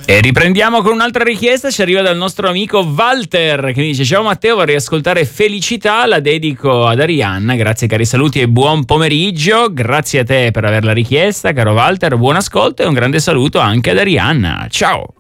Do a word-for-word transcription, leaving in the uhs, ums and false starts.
E riprendiamo con un'altra richiesta, ci arriva dal nostro amico Walter che mi dice: ciao Matteo, vorrei ascoltare Felicità, la dedico ad Arianna, grazie, cari saluti e buon pomeriggio. Grazie a te per averla richiesta, caro Walter, buon ascolto e un grande saluto anche ad Arianna, ciao.